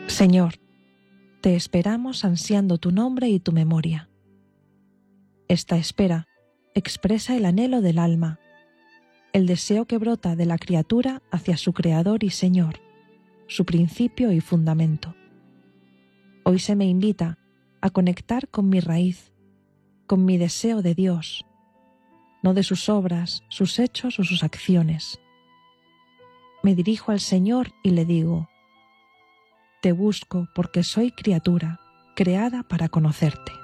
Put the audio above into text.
Señor, te esperamos ansiando tu nombre y tu memoria. Esta espera expresa el anhelo del alma, el deseo que brota de la criatura hacia su Creador y Señor, su principio y fundamento. Hoy se me invita a conectar con mi raíz, con mi deseo de Dios, no de sus obras, sus hechos o sus acciones. Me dirijo al Señor y le digo: te busco porque soy criatura, creada para conocerte.